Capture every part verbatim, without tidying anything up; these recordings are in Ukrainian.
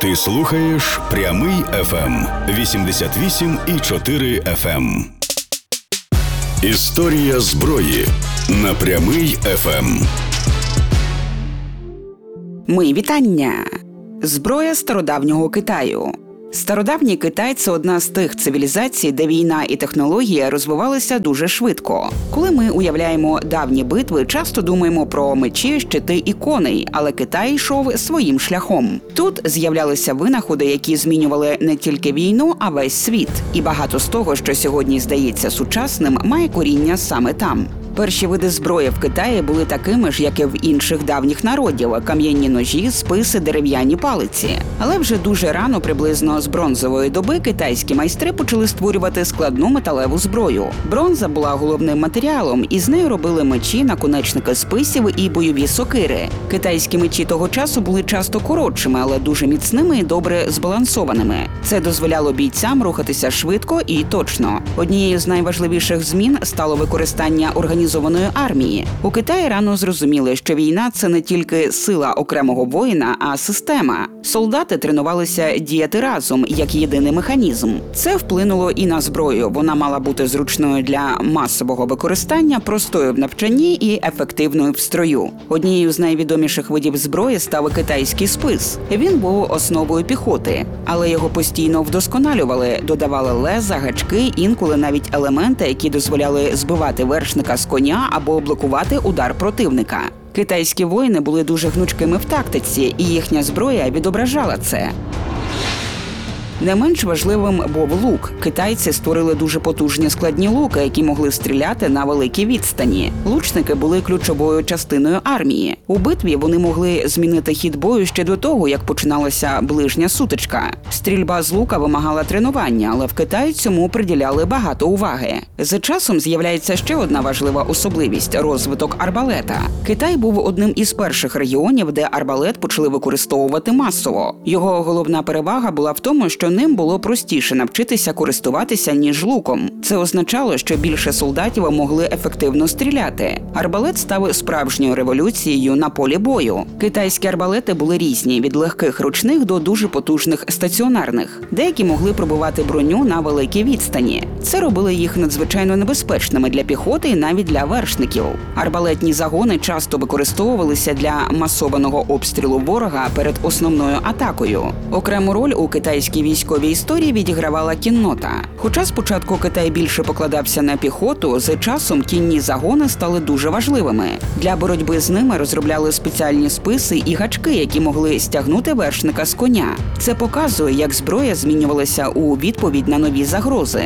Ти слухаєш Прямий еф ем вісімдесят вісім і чотири еф ем. Історія зброї на Прямий еф ем. Мої вітання! Зброя стародавнього Китаю. Стародавній Китай – це одна з тих цивілізацій, де війна і технологія розвивалися дуже швидко. Коли ми уявляємо давні битви, часто думаємо про мечі, щити і коней, але Китай йшов своїм шляхом. Тут з'являлися винаходи, які змінювали не тільки війну, а весь світ. І багато з того, що сьогодні здається сучасним, має коріння саме там. Перші види зброї в Китаї були такими ж, як і в інших давніх народів – кам'яні ножі, списи, дерев'яні палиці. Але вже дуже рано, приблизно з бронзової доби, китайські майстри почали створювати складну металеву зброю. Бронза була головним матеріалом, і з нею робили мечі, наконечники списів і бойові сокири. Китайські мечі того часу були часто коротшими, але дуже міцними і добре збалансованими. Це дозволяло бійцям рухатися швидко і точно. Однією з найважливіших змін стало використання організації організованої армії. У Китаї рано зрозуміли, що війна – це не тільки сила окремого воїна, а система. Солдати тренувалися діяти разом, як єдиний механізм. Це вплинуло і на зброю. Вона мала бути зручною для масового використання, простою в навчанні і ефективною в строю. Однією з найвідоміших видів зброї став китайський спис. Він був основою піхоти, але його постійно вдосконалювали, додавали леза, гачки, інколи навіть елементи, які дозволяли збивати вершника з коня або блокувати удар противника. Китайські воїни були дуже гнучкими в тактиці, і їхня зброя відображала це. Не менш важливим був лук. Китайці створили дуже потужні складні луки, які могли стріляти на великій відстані. Лучники були ключовою частиною армії. У битві вони могли змінити хід бою ще до того, як починалася ближня сутичка. Стрільба з лука вимагала тренування, але в Китаї цьому приділяли багато уваги. З часом з'являється ще одна важлива особливість – розвиток арбалета. Китай був одним із перших регіонів, де арбалет почали використовувати масово. Його головна перевага була в тому, що ним було простіше навчитися користуватися, ніж луком. Це означало, що більше солдатів могли ефективно стріляти. Арбалет став справжньою революцією на полі бою. Китайські арбалети були різні – від легких ручних до дуже потужних стаціонарних. Деякі могли пробивати броню на великій відстані. Це робило їх надзвичайно небезпечними для піхоти і навіть для вершників. Арбалетні загони часто використовувалися для масованого обстрілу ворога перед основною атакою. Окрему роль у китайській військовій історії відігравала кіннота. Хоча спочатку Китай більше покладався на піхоту, з часом кінні загони стали дуже важливими. Для боротьби з ними розробляли спеціальні списи і гачки, які могли стягнути вершника з коня. Це показує, як зброя змінювалася у відповідь на нові загрози.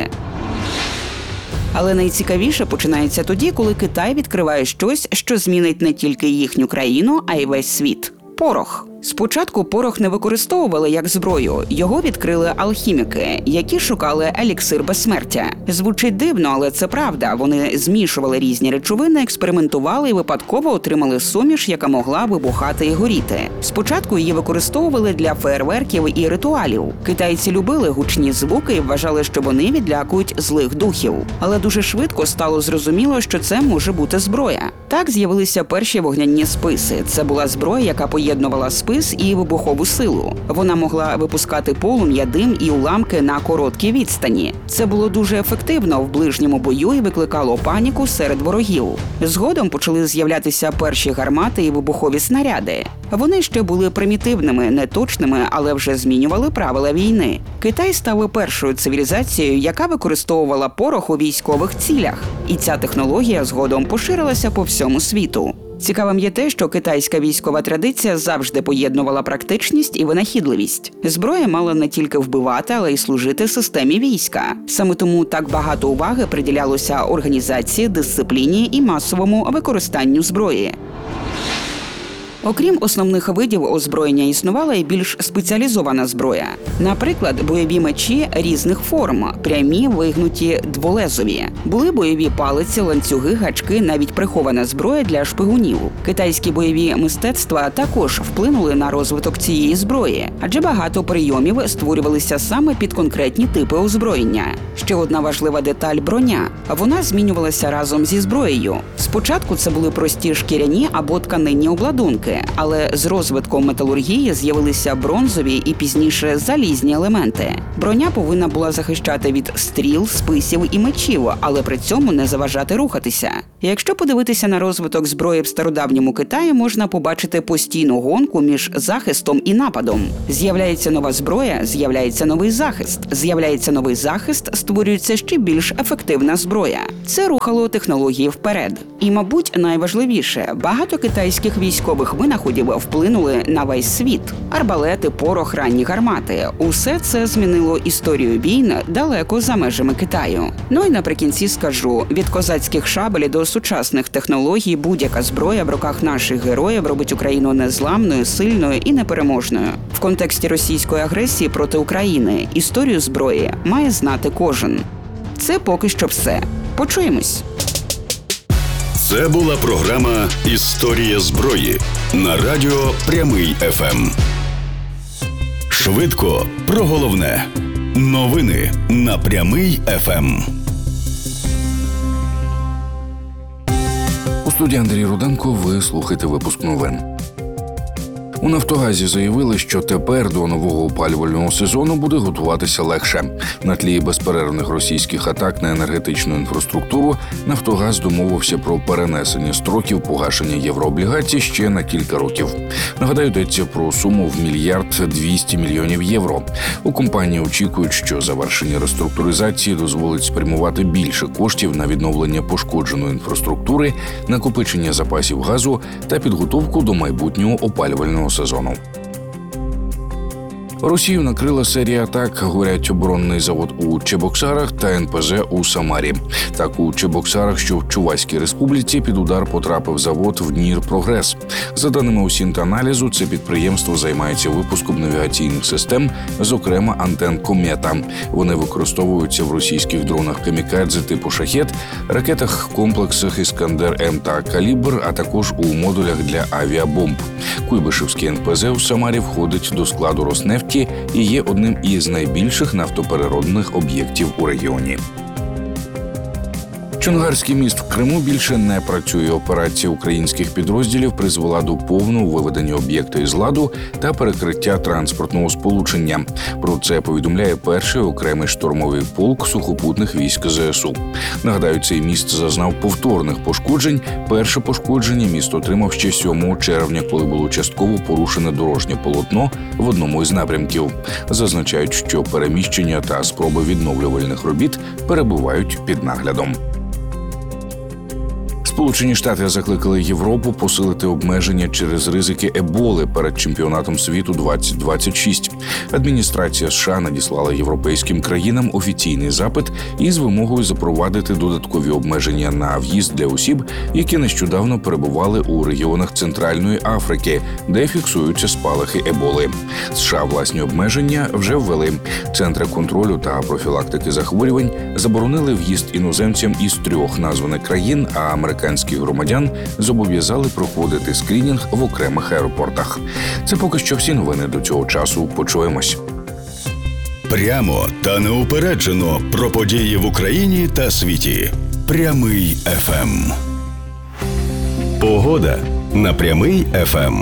Але найцікавіше починається тоді, коли Китай відкриває щось, що змінить не тільки їхню країну, а й весь світ – порох. Спочатку порох не використовували як зброю. Його відкрили алхіміки, які шукали еліксир безсмертя. Звучить дивно, але це правда. Вони змішували різні речовини, експериментували і випадково отримали суміш, яка могла вибухати і горіти. Спочатку її використовували для феєрверків і ритуалів. Китайці любили гучні звуки і вважали, що вони відлякують злих духів. Але дуже швидко стало зрозуміло, що це може бути зброя. Так з'явилися перші вогняні списи. Це була зброя, яка поєднувала спис і вибухову силу. Вона могла випускати полум'я, дим і уламки на короткій відстані. Це було дуже ефективно в ближньому бою і викликало паніку серед ворогів. Згодом почали з'являтися перші гармати і вибухові снаряди. Вони ще були примітивними, неточними, але вже змінювали правила війни. Китай став першою цивілізацією, яка використовувала порох у військових цілях. І ця технологія згодом поширилася по всьому світу. Цікавим є те, що китайська військова традиція завжди поєднувала практичність і винахідливість. Зброя мала не тільки вбивати, але й служити системі війська. Саме тому так багато уваги приділялося організації, дисципліні і масовому використанню зброї. Окрім основних видів озброєння існувала і більш спеціалізована зброя. Наприклад, бойові мечі різних форм – прямі, вигнуті, дволезові. Були бойові палиці, ланцюги, гачки, навіть прихована зброя для шпигунів. Китайські бойові мистецтва також вплинули на розвиток цієї зброї, адже багато прийомів створювалися саме під конкретні типи озброєння. Ще одна важлива деталь – броня. Вона змінювалася разом зі зброєю. Спочатку це були прості шкіряні або тканинні обладунки. техніки, але з розвитком металургії з'явилися бронзові і пізніше залізні елементи. Броня повинна була захищати від стріл, списів і мечів, але при цьому не заважати рухатися. Якщо подивитися на розвиток зброї в стародавньому Китаї, можна побачити постійну гонку між захистом і нападом. З'являється нова зброя, з'являється новий захист. З'являється новий захист, створюється ще більш ефективна зброя. Це рухало технології вперед. І, мабуть, найважливіше, багато китайських військових винаходів вплинули на весь світ. Арбалети, порох, ранні гармати. Усе це змінило історію війн далеко за межами Китаю. Ну і наприкінці скажу, від козацьких шабель до сучасних технологій будь-яка зброя в руках наших героїв робить Україну незламною, сильною і непереможною. В контексті російської агресії проти України історію зброї має знати кожен. Це поки що все. Почуємось. Це була програма «Історія зброї» на радіо Прямий еф ем. Швидко про головне. Новини на Прямий еф ем. У студії Андрій Руденко ви слухаєте випуск новин. У «Нафтогазі» заявили, що тепер до нового опалювального сезону буде готуватися легше. На тлі безперервних російських атак на енергетичну інфраструктуру «Нафтогаз» домовився про перенесення строків погашення єврооблігацій ще на кілька років. Нагадаю, йдеться про суму в мільярд двісті мільйонів євро. У компанії очікують, що завершення реструктуризації дозволить спрямувати більше коштів на відновлення пошкодженої інфраструктури, накопичення запасів газу та підготовку до майбутнього опалювального сезону. Росію накрила серія атак, говорять оборонний завод у Чебоксарах та ен пе зе у Самарі. Так, у Чебоксарах, що в Чувашській республіці, під удар потрапив завод в Днірпрогрес. За даними Усінт-аналізу, це підприємство займається випуском навігаційних систем, зокрема антен «Комета». Вони використовуються в російських дронах «Камікадзе» типу «Шахет», ракетах-комплексах «Іскандер-М» та «Калібр», а також у модулях для авіабомб. Куйбишевський ен пе зе у Самарі входить до складу «Роснефті» і є одним із найбільших нафтопереробних об'єктів у регіоні. Чонгарський міст в Криму більше не працює. Операція українських підрозділів призвела до повного виведення об'єкта із ладу та перекриття транспортного сполучення. Про це повідомляє перший окремий штурмовий полк сухопутних військ зе ес у. Нагадаю, цей міст зазнав повторних пошкоджень. Перше пошкодження міст отримав ще сьомого червня, коли було частково порушене дорожнє полотно в одному із напрямків. Зазначають, що переміщення та спроби відновлювальних робіт перебувають під наглядом. Сполучені Штати закликали Європу посилити обмеження через ризики еболи перед чемпіонатом світу двадцять двадцять шість. Адміністрація США надіслала європейським країнам офіційний запит із вимогою запровадити додаткові обмеження на в'їзд для осіб, які нещодавно перебували у регіонах Центральної Африки, де фіксуються спалахи еболи. США власні обмеження вже ввели. Центри контролю та профілактики захворювань заборонили в'їзд іноземцям із трьох названих країн, а американських громадян зобов'язали проходити скринінг в окремих аеропортах. Це поки що всі новини до цього часу. Почуємось. Прямо та неупереджено про події в Україні та світі. Прямий еф ем. Погода на Прямий еф ем.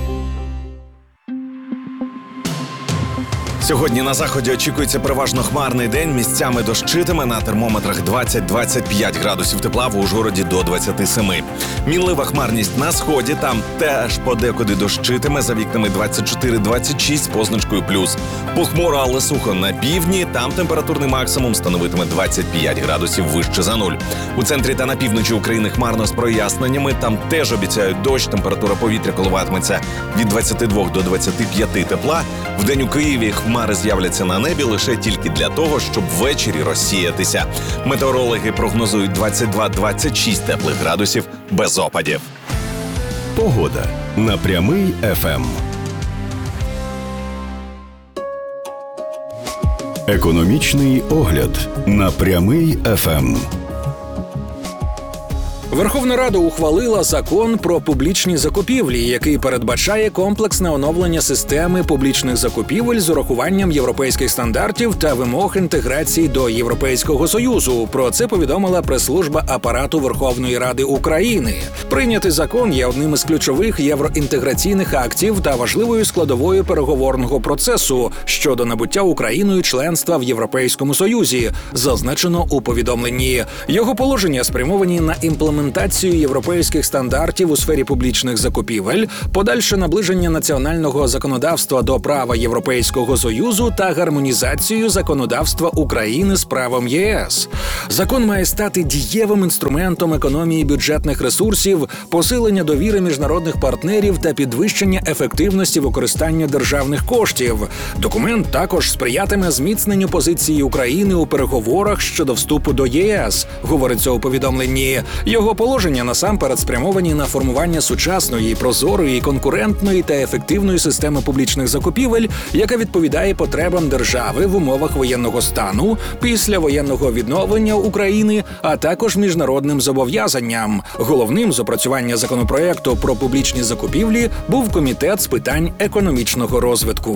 Сьогодні на заході очікується переважно хмарний день, місцями дощитиме, на термометрах двадцять - двадцять п'ять градусів тепла, в Ужгороді до двадцять сім. Мінлива хмарність на сході, там теж подекуди дощитиме, за вікнами двадцять чотири - двадцять шість з позначкою плюс. Похмуро, але сухо на півдні, там температурний максимум становитиме двадцять п'ять градусів вище за нуль. У центрі та на півночі України хмарно з проясненнями, там теж обіцяють дощ, температура повітря коливатиметься від двадцяти двох до двадцяти п'яти тепла. Вдень у Києві хмари з'являться на небі лише тільки для того, щоб ввечері розсіятися. Метеорологи прогнозують двадцять два - двадцять шість теплих градусів без опадів. Погода на Прямий еф ем. Економічний огляд на Прямий еф ем. Верховна Рада ухвалила закон про публічні закупівлі, який передбачає комплексне оновлення системи публічних закупівель з урахуванням європейських стандартів та вимог інтеграції до Європейського Союзу. Про це повідомила прес-служба Апарату Верховної Ради України. Прийнятий закон є одним із ключових євроінтеграційних актів та важливою складовою переговорного процесу щодо набуття Україною членства в Європейському Союзі, зазначено у повідомленні. Його положення спрямовані на імплементацію імплементацію європейських стандартів у сфері публічних закупівель, подальше наближення національного законодавства до права Європейського Союзу та гармонізацію законодавства України з правом ЄС. Закон має стати дієвим інструментом економії бюджетних ресурсів, посилення довіри міжнародних партнерів та підвищення ефективності використання державних коштів. Документ також сприятиме зміцненню позиції України у переговорах щодо вступу до ЄС, говориться у повідомленні. Його положення насамперед спрямовані на формування сучасної, прозорої, конкурентної та ефективної системи публічних закупівель, яка відповідає потребам держави в умовах воєнного стану, післявоєнного відновлення України, а також міжнародним зобов'язанням. Головним з опрацювання законопроекту про публічні закупівлі був Комітет з питань економічного розвитку.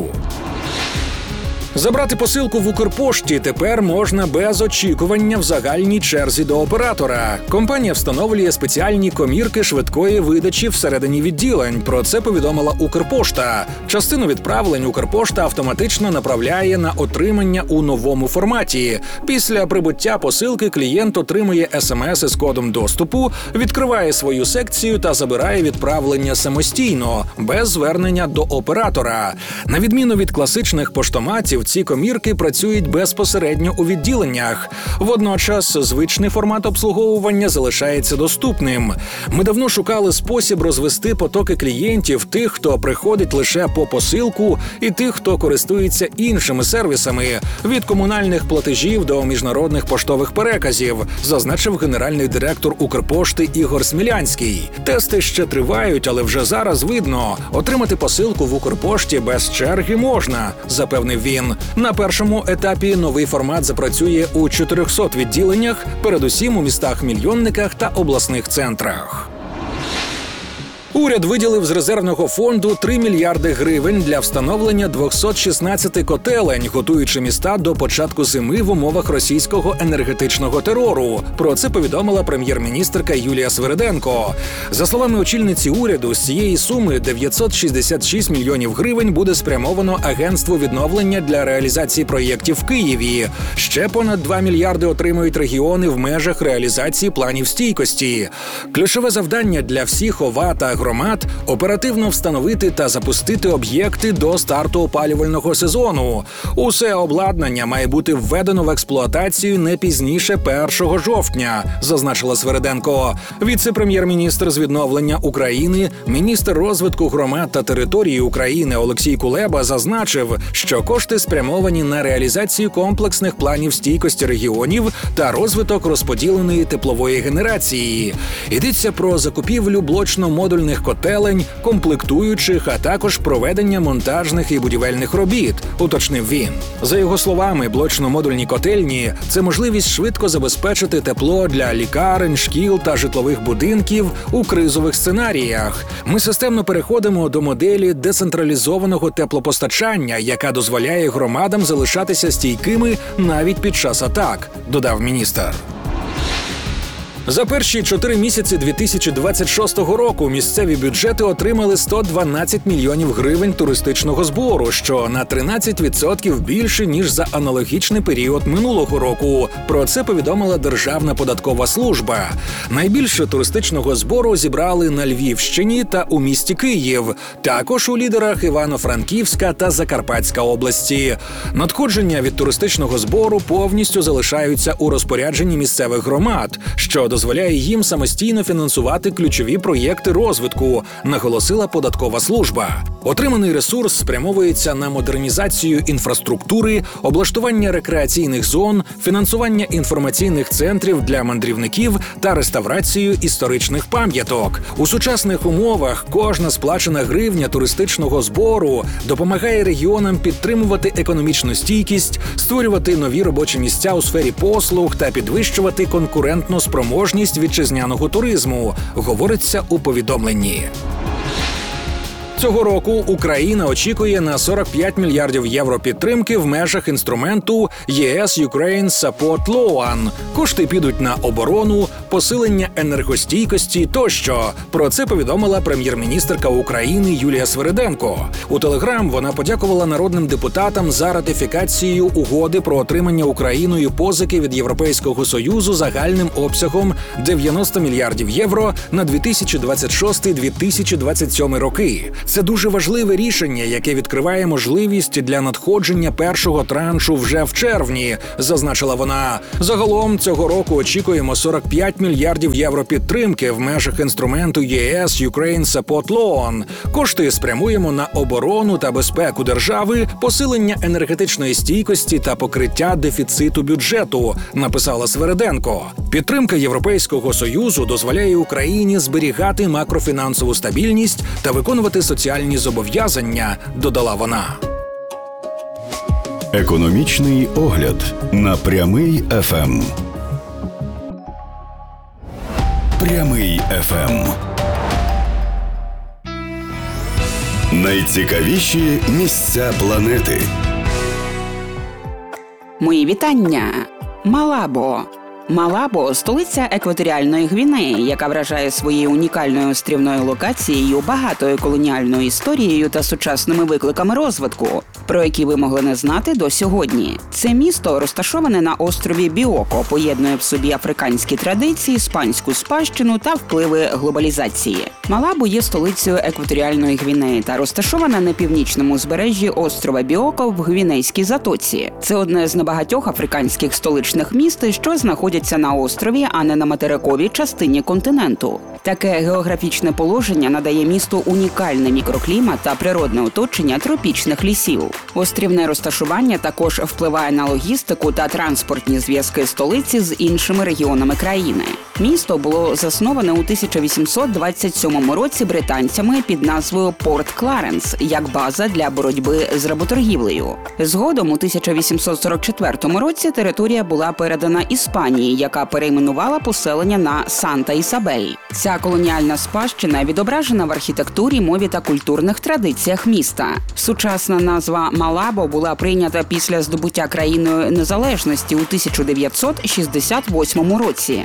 Забрати посилку в Укрпошті тепер можна без очікування в загальній черзі до оператора. Компанія встановлює спеціальні комірки швидкої видачі всередині відділень. Про це повідомила Укрпошта. Частину відправлень Укрпошта автоматично направляє на отримання у новому форматі. Після прибуття посилки клієнт отримує смс із кодом доступу, відкриває свою секцію та забирає відправлення самостійно, без звернення до оператора. На відміну від класичних поштоматів, ці комірки працюють безпосередньо у відділеннях. Водночас звичний формат обслуговування залишається доступним. Ми давно шукали спосіб розвести потоки клієнтів, тих, хто приходить лише по посилку, і тих, хто користується іншими сервісами, від комунальних платежів до міжнародних поштових переказів, зазначив генеральний директор Укрпошти Ігор Смілянський. Тести ще тривають, але вже зараз видно, отримати посилку в Укрпошті без черги можна, запевнив він. На першому етапі новий формат запрацює у чотирьохсот відділеннях, передусім у містах-мільйонниках та обласних центрах. Уряд виділив з резервного фонду три мільярди гривень для встановлення двісті шістнадцять котелень, готуючи міста до початку зими в умовах російського енергетичного терору. Про це повідомила прем'єр-міністерка Юлія Свериденко. За словами очільниці уряду, з цієї суми дев'ятсот шістдесят шість мільйонів гривень буде спрямовано Агентству відновлення для реалізації проєктів в Києві. Ще понад два мільярди отримують регіони в межах реалізації планів стійкості. Ключове завдання для всіх ОВА та громад – оперативно встановити та запустити об'єкти до старту опалювального сезону. Усе обладнання має бути введено в експлуатацію не пізніше першого жовтня, зазначила Свериденко. Віце-прем'єр-міністр з відновлення України, міністр розвитку громад та території України Олексій Кулеба зазначив, що кошти спрямовані на реалізацію комплексних планів стійкості регіонів та розвиток розподіленої теплової генерації. Йдеться про закупівлю блочно-модульних котелень, комплектуючих, а також проведення монтажних і будівельних робіт, уточнив він. За його словами, блочно-модульні котельні – це можливість швидко забезпечити тепло для лікарень, шкіл та житлових будинків у кризових сценаріях. Ми системно переходимо до моделі децентралізованого теплопостачання, яка дозволяє громадам залишатися стійкими навіть під час атак, додав міністр. За перші чотири місяці дві тисячі двадцять шостого року місцеві бюджети отримали сто дванадцять мільйонів гривень туристичного збору, що на тринадцять відсотків більше, ніж за аналогічний період минулого року. Про це повідомила Державна податкова служба. Найбільше туристичного збору зібрали на Львівщині та у місті Київ, також у лідерах Івано-Франківська та Закарпатська області. Надходження від туристичного збору повністю залишаються у розпорядженні місцевих громад, що дозволяє їм самостійно фінансувати ключові проєкти розвитку, наголосила податкова служба. Отриманий ресурс спрямовується на модернізацію інфраструктури, облаштування рекреаційних зон, фінансування інформаційних центрів для мандрівників та реставрацію історичних пам'яток. У сучасних умовах кожна сплачена гривня туристичного збору допомагає регіонам підтримувати економічну стійкість, створювати нові робочі місця у сфері послуг та підвищувати конкурентну спроможність спроможність вітчизняного туризму, говориться у повідомленні. Цього року Україна очікує на сорок п'ять мільярдів євро підтримки в межах інструменту ЄС Ukraine Support Loan. Кошти підуть на оборону, посилення енергостійкості тощо. Про це повідомила прем'єр-міністерка України Юлія Свериденко. У Телеграм вона подякувала народним депутатам за ратифікацію угоди про отримання Україною позики від Європейського Союзу загальним обсягом дев'яносто мільярдів євро на дві тисячі двадцять шостий - дві тисячі двадцять сьомий роки. Це дуже важливе рішення, яке відкриває можливість для надходження першого траншу вже в червні, зазначила вона. Загалом цього року очікуємо сорок п'ять мільярдів євро підтримки в межах інструменту ЄС Ukraine Support Loan. Кошти спрямуємо на оборону та безпеку держави, посилення енергетичної стійкості та покриття дефіциту бюджету, написала Свериденко. Підтримка Європейського Союзу дозволяє Україні зберігати макрофінансову стабільність та виконувати соціальні зобов'язання, додала вона. Економічний огляд на Прямий еф ем. Прямий еф ем. Найцікавіші місця планети. Мої вітання. Малабо. Малабо – столиця екваторіальної Гвінеї, яка вражає своєю унікальною острівною локацією, багатою колоніальною історією та сучасними викликами розвитку, про які ви могли не знати до сьогодні. Це місто розташоване на острові Біоко, поєднує в собі африканські традиції, іспанську спадщину та впливи глобалізації. Малабо є столицею екваторіальної Гвінеї та розташована на північному узбережжі острова Біоко в Гвінейській затоці. Це одне з небагатьох африканських столичних міст, що знаходяться на острові, а не на материковій частині континенту. Таке географічне положення надає місту унікальний мікроклімат та природне оточення тропічних лісів. Острівне розташування також впливає на логістику та транспортні зв'язки столиці з іншими регіонами країни. Місто було засноване у тисяча вісімсот двадцять сьомому році британцями під назвою Порт Кларенс як база для боротьби з работоргівлею. Згодом у тисяча вісімсот сорок четвертому році територія була передана Іспанії, яка перейменувала поселення на Санта-Ісабель. Ця колоніальна спадщина відображена в архітектурі, мові та культурних традиціях міста. Сучасна назва Малабо була прийнята після здобуття країною незалежності у тисяча дев'ятсот шістдесят восьмому році.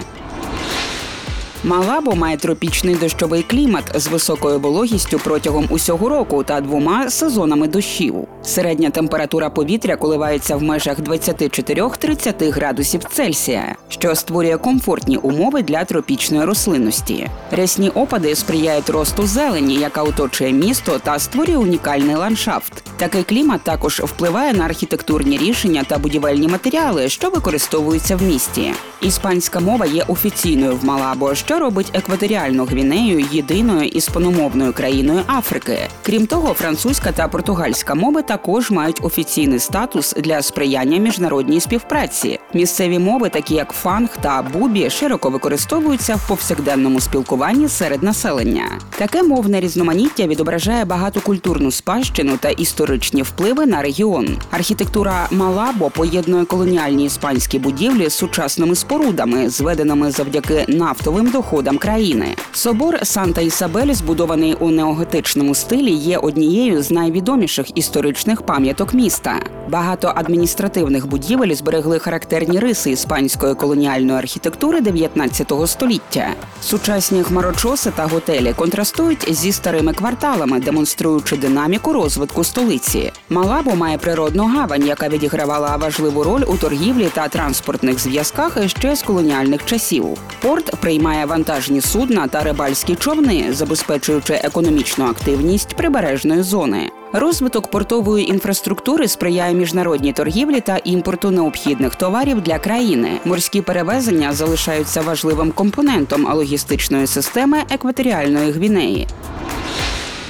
Малабо має тропічний дощовий клімат з високою вологістю протягом усього року та двома сезонами дощів. Середня температура повітря коливається в межах двадцять чотири - тридцять градусів Цельсія, що створює комфортні умови для тропічної рослинності. Рясні опади сприяють росту зелені, яка оточує місто та створює унікальний ландшафт. Такий клімат також впливає на архітектурні рішення та будівельні матеріали, що використовуються в місті. Іспанська мова є офіційною в Малабо, що робить екваторіальну Гвінею єдиною іспаномовною країною Африки. Крім того, французька та португальська мови також мають офіційний статус для сприяння міжнародній співпраці. Місцеві мови, такі як фанг та бубі, широко використовуються в повсякденному спілкуванні серед населення. Таке мовне різноманіття відображає багатокультурну спадщину та історичні впливи на регіон. Архітектура Малабо поєднує колоніальні іспанські будівлі з сучасними спорудами, зведеними завдяки нафтовим доходам країни. Собор Санта-Ісабель, збудований у неоготичному стилі, є однією з найвідоміших історичних пам'яток міста. Багато адміністративних будівель зберегли характерні риси іспанської колоніальної архітектури дев'ятнадцятого століття. Сучасні хмарочоси та готелі контрастують зі старими кварталами, демонструючи динаміку розвитку столиці. Малабо має природну гавань, яка відігравала важливу роль у торгівлі та транспортних зв'язках ще з колоніальних часів. Порт приймає вантажні судна та рибальські човни, забезпечуючи економічну активність прибережної зони. Розвиток портової інфраструктури сприяє міжнародній торгівлі та імпорту необхідних товарів для країни. Морські перевезення залишаються важливим компонентом логістичної системи екваторіальної Гвінеї.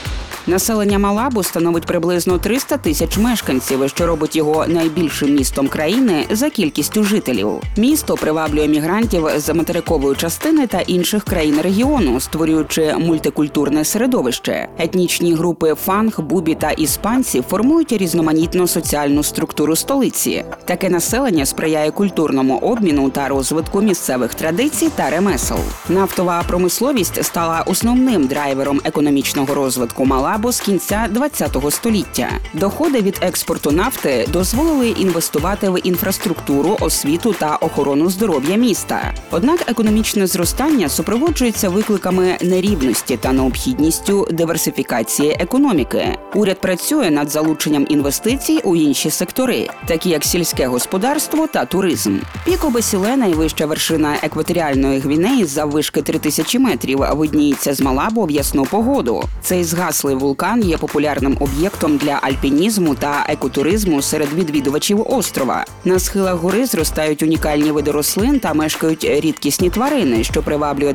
Населення Малабу становить приблизно триста тисяч мешканців, що робить його найбільшим містом країни за кількістю жителів. Місто приваблює мігрантів з материкової частини та інших країн регіону, створюючи мультикультурне середовище. Етнічні групи фанг, бубі та іспанці формують різноманітну соціальну структуру столиці. Таке населення сприяє культурному обміну та розвитку місцевих традицій та ремесел. Нафтова промисловість стала основним драйвером економічного розвитку Малабу з кінця ХХ століття. Доходи від експорту нафти дозволили інвестувати в інфраструктуру, освіту та охорону здоров'я міста. Однак економічне зростання супроводжується викликами нерівності та необхідністю диверсифікації економіки. Уряд працює над залученням інвестицій у інші сектори, такі як сільське господарство та туризм. Піко Бесіле, найвища вершина екваторіальної Гвінеї з заввишки три тисячі метрів, видніється з Малабу в ясну погоду. Цей згаслий вулкан є популярним об'єктом для альпінізму та екотуризму серед відвідувачів острова. На схилах гори зростають унікальні види рослин та мешкають рідкісні тварини, що приваблює